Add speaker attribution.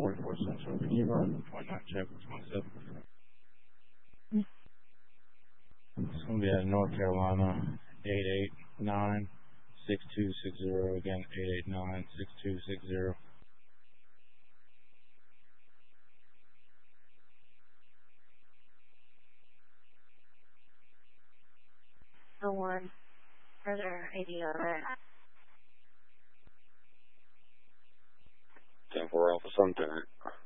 Speaker 1: 44 Central. Can you run 29 check with 27? It's going to be out of North Carolina, 889-6260. Again, 889-6260.
Speaker 2: The one. Further ADR.
Speaker 3: 10-4 Alpha Sun 10.